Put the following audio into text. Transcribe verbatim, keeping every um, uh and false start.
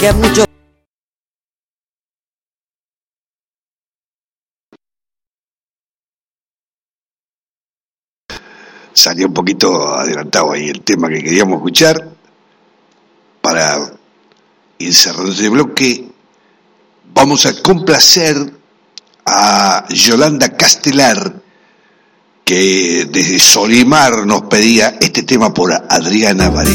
Que mucho. Salió un poquito adelantado ahí el tema que queríamos escuchar. Para ir cerrando este bloque, vamos a complacer a Yolanda Castelar, que desde Solimar nos pedía este tema por Adriana Varela.